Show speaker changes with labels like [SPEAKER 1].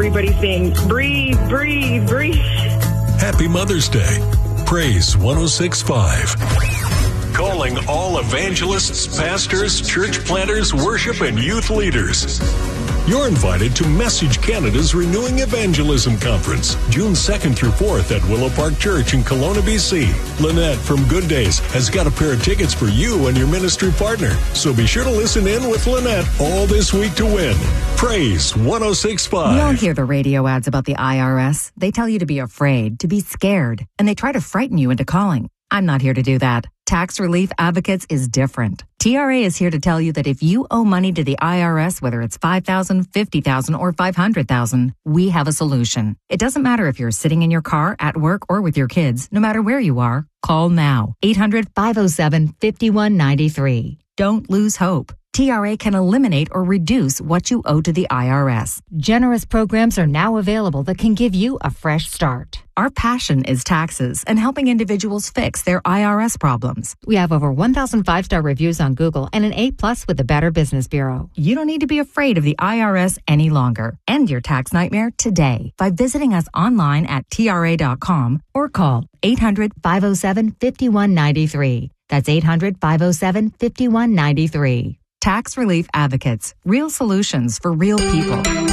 [SPEAKER 1] everybody sing, breathe, breathe, breathe.
[SPEAKER 2] Happy Mother's Day. Praise 106.5. Calling all evangelists, pastors, church planters, worship, and youth leaders. You're invited to Message Canada's Renewing Evangelism Conference, June 2nd through 4th at Willow Park Church in Kelowna, BC. Lynette from Good Days has got a pair of tickets for you and your ministry partner. So be sure to listen in with Lynette all this week to win. Praise 106.5.
[SPEAKER 3] You don't hear the radio ads about the IRS. They tell you to be afraid, to be scared, and they try to frighten you into calling. I'm not here to do that. Tax Relief Advocates is different. TRA is here to tell you that if you owe money to the IRS, whether it's $5,000, $50,000, or $500,000, we have a solution. It doesn't matter if you're sitting in your car, at work, or with your kids. No matter where you are, call now. 800-507-5193. Don't lose hope. TRA can eliminate or reduce what you owe to the IRS. Generous programs are now available that can give you a fresh start. Our passion is taxes and helping individuals fix their IRS problems. We have over 1,000 5-star reviews on Google and an A+ with the Better Business Bureau. You don't need to be afraid of the IRS any longer. End your tax nightmare today by visiting us online at tra.com or call 800-507-5193. That's 800-507-5193. Tax Relief Advocates. Real solutions for real people.